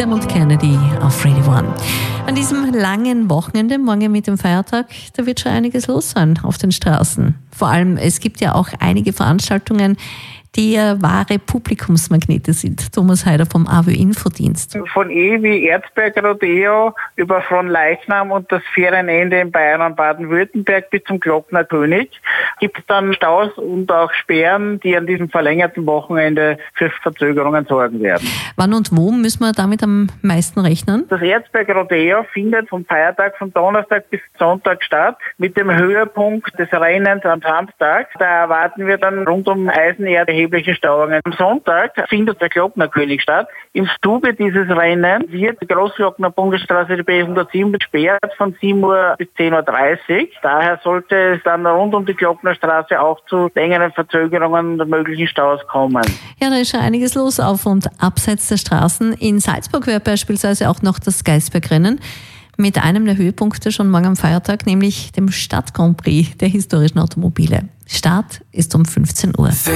Dermot Kennedy auf Radio One. An diesem langen Wochenende, morgen mit dem Feiertag, da wird schon einiges los sein auf den Straßen. Vor allem, es gibt ja auch einige Veranstaltungen, die wahre Publikumsmagnete sind. Thomas Heider vom AWO Infodienst. Von wie Erzberg Rodeo über Fronleichnam und das Ferienende in Bayern und Baden-Württemberg bis zum Glockner König gibt es dann Staus und auch Sperren, die an diesem verlängerten Wochenende für Verzögerungen sorgen werden. Wann und wo müssen wir damit am meisten rechnen? Das Erzberg Rodeo findet vom Feiertag von Donnerstag bis Sonntag statt, mit dem Höhepunkt des Rennens am Samstag. Da erwarten wir dann rund um Eisenerd erhebliche Stauungen. Am Sonntag findet der Glockner König statt. Im Zuge dieses Rennens wird die Großglockner Bundesstraße die B107 gesperrt von 7 Uhr bis 10.30 Uhr. Daher sollte es dann rund um die Glocknerstraße auch zu längeren Verzögerungen und möglichen Staus kommen. Ja, da ist schon einiges los auf und abseits der Straßen. In Salzburg wäre beispielsweise auch noch das Geisbergrennen mit einem der Höhepunkte schon morgen am Feiertag, nämlich dem Stadt Grand Prix der historischen Automobile. Start ist um 15 Uhr.